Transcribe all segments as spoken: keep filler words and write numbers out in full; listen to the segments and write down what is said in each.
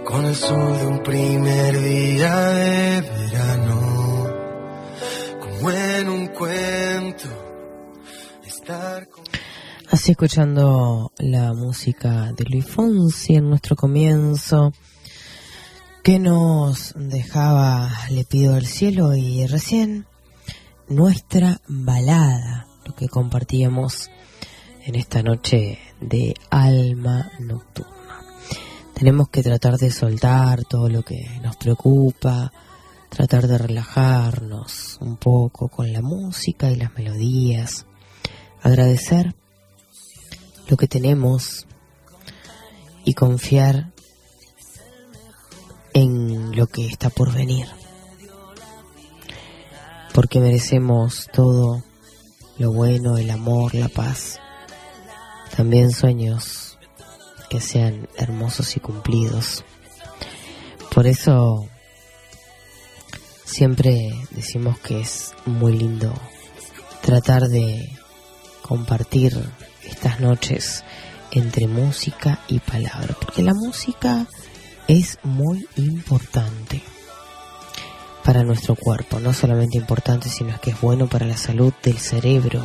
con el sol de un primer día de verano, como en un cuento, estar con... Así escuchando la música de Luis Fonsi en nuestro comienzo, que nos dejaba Le pido al cielo, y recién nuestra balada, lo que compartíamos en esta noche de Alma Nocturna. Tenemos que tratar de soltar todo lo que nos preocupa, tratar de relajarnos un poco con la música y las melodías, agradecer lo que tenemos y confiar en lo que está por venir, porque merecemos todo lo bueno, el amor, la paz, también sueños que sean hermosos y cumplidos. Por eso siempre decimos que es muy lindo tratar de compartir estas noches entre música y palabra, porque la música es muy importante para nuestro cuerpo, no solamente importante, sino es que es bueno para la salud del cerebro,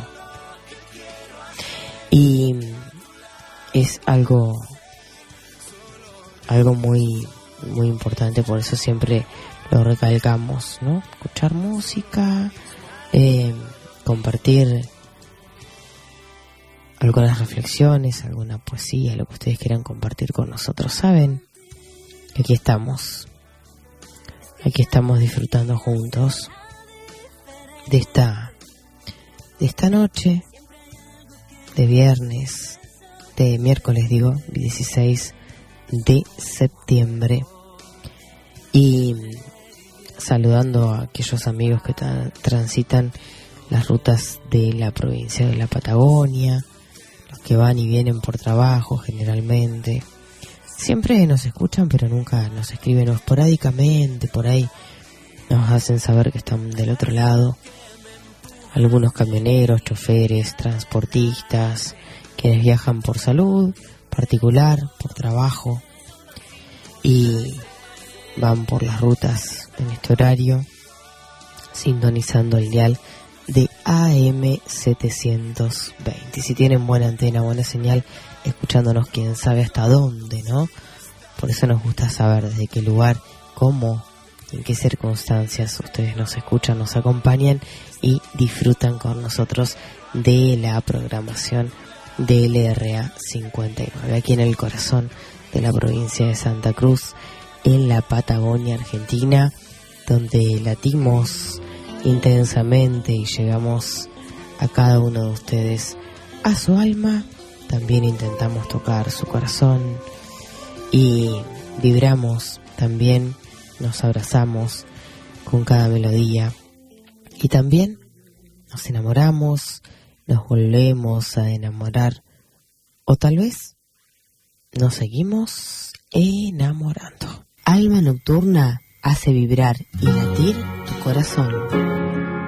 y es algo algo muy muy importante. Por eso siempre lo recalcamos, ¿no? Escuchar música, eh, compartir algunas reflexiones, alguna poesía, lo que ustedes quieran compartir con nosotros. Saben que aquí estamos, aquí estamos disfrutando juntos de esta, de esta noche de viernes, de miércoles digo, dieciséis de septiembre, y saludando a aquellos amigos que ta- transitan las rutas de la provincia de la Patagonia, que van y vienen por trabajo generalmente. Siempre nos escuchan, pero nunca nos escriben, o esporádicamente por ahí nos hacen saber que están del otro lado. Algunos camioneros, choferes, transportistas, quienes viajan por salud particular, por trabajo, y van por las rutas en este horario, sintonizando el dial de A M setecientos veinte. Si tienen buena antena, buena señal, escuchándonos quién sabe hasta dónde, ¿no? Por eso nos gusta saber desde qué lugar, cómo, en qué circunstancias ustedes nos escuchan, nos acompañan y disfrutan con nosotros de la programación de L R A cincuenta y nueve, aquí en el corazón de la provincia de Santa Cruz, en la Patagonia Argentina, donde latimos intensamente y llegamos a cada uno de ustedes, a su alma. También intentamos tocar su corazón y vibramos, también nos abrazamos con cada melodía, y también nos enamoramos, nos volvemos a enamorar, o tal vez nos seguimos enamorando. Alma Nocturna hace vibrar y latir tu corazón.